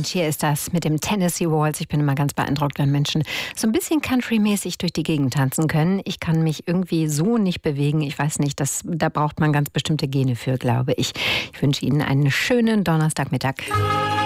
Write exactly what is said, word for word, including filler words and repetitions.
Und hier ist das mit dem Tennessee Waltz. Ich bin immer ganz beeindruckt, wenn Menschen so ein bisschen countrymäßig durch die Gegend tanzen können. Ich kann mich irgendwie so nicht bewegen. Ich weiß nicht, das, da braucht man ganz bestimmte Gene für, glaube ich. Ich wünsche Ihnen einen schönen Donnerstagmittag.